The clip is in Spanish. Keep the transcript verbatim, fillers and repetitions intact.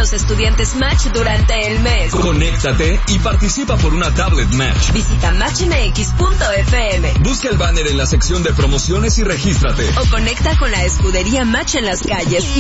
los estudiantes Match durante el mes. Conéctate y participa por una tablet Match. Visita match m x punto f m. Busca el banner en la sección de promociones y regístrate. O conecta con la escudería Match en las calles